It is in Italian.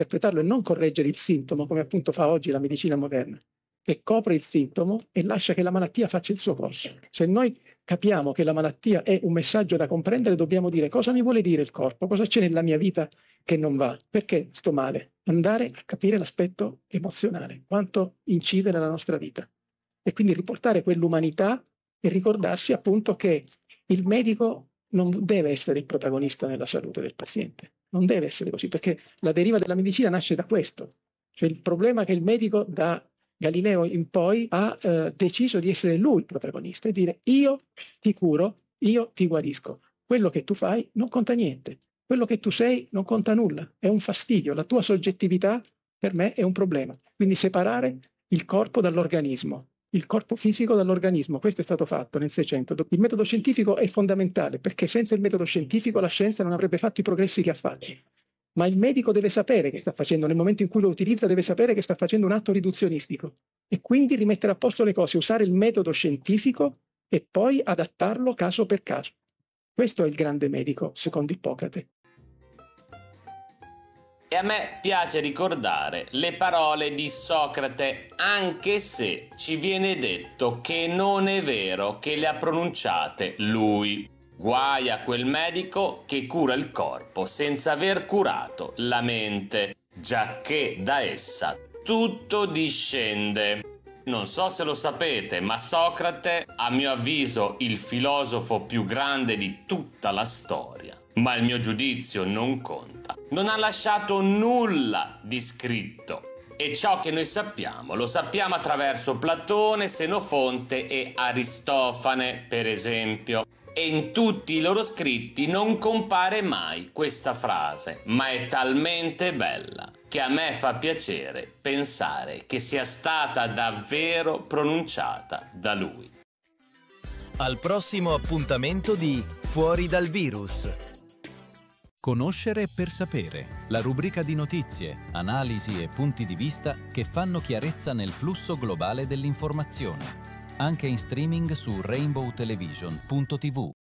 interpretarlo e non correggere il sintomo, come appunto fa oggi la medicina moderna, che copre il sintomo e lascia che la malattia faccia il suo corso. Se noi capiamo che la malattia è un messaggio da comprendere, dobbiamo dire cosa mi vuole dire il corpo, cosa c'è nella mia vita che non va, perché sto male. Andare a capire l'aspetto emozionale, quanto incide nella nostra vita. E quindi riportare quell'umanità e ricordarsi appunto che il medico non deve essere il protagonista nella salute del paziente. Non deve essere così, perché la deriva della medicina nasce da questo. Cioè il problema è che il medico da Galileo in poi ha deciso di essere lui il protagonista e dire io ti curo, io ti guarisco. Quello che tu fai non conta niente, quello che tu sei non conta nulla, è un fastidio, la tua soggettività per me è un problema. Quindi separare il corpo dall'organismo, il corpo fisico dall'organismo, questo è stato fatto nel 600. Il metodo scientifico è fondamentale perché senza il metodo scientifico la scienza non avrebbe fatto i progressi che ha fatto. Ma il medico deve sapere che sta facendo, nel momento in cui lo utilizza, deve sapere che sta facendo un atto riduzionistico e quindi rimettere a posto le cose, usare il metodo scientifico e poi adattarlo caso per caso. Questo è il grande medico, secondo Ippocrate. E a me piace ricordare le parole di Socrate, anche se ci viene detto che non è vero che le ha pronunciate lui. Guai a quel medico che cura il corpo senza aver curato la mente, giacché da essa tutto discende. Non so se lo sapete, ma Socrate, a mio avviso, il filosofo più grande di tutta la storia. Ma il mio giudizio non conta. Non ha lasciato nulla di scritto. E ciò che noi sappiamo, lo sappiamo attraverso Platone, Senofonte e Aristofane, per esempio. E in tutti i loro scritti non compare mai questa frase, ma è talmente bella che a me fa piacere pensare che sia stata davvero pronunciata da lui. Al prossimo appuntamento di Fuori dal virus. Conoscere per sapere, la rubrica di notizie, analisi e punti di vista che fanno chiarezza nel flusso globale dell'informazione. Anche in streaming su rainbowtelevision.tv.